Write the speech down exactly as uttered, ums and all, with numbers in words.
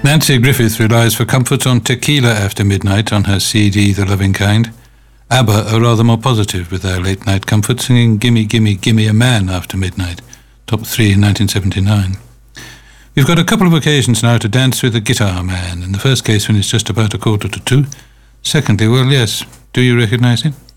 Nancy Griffith relies for comfort on Tequila After Midnight on her C D The Loving Kind. ABBA are rather more positive with their late-night comfort, singing Gimme Gimme Gimme a Man After Midnight, top three in nineteen seventy-nine. We've got a couple of occasions now to dance with the Guitar Man. In the first case when it's just about a quarter to two. Secondly, well, yes, do you recognise him?